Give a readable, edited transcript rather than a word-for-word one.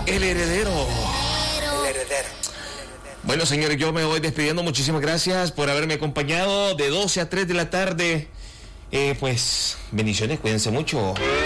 El heredero. El heredero. Bueno, señores, yo me voy despidiendo. Muchísimas gracias por haberme acompañado de 12 a 3 de la tarde. Pues, bendiciones, cuídense mucho.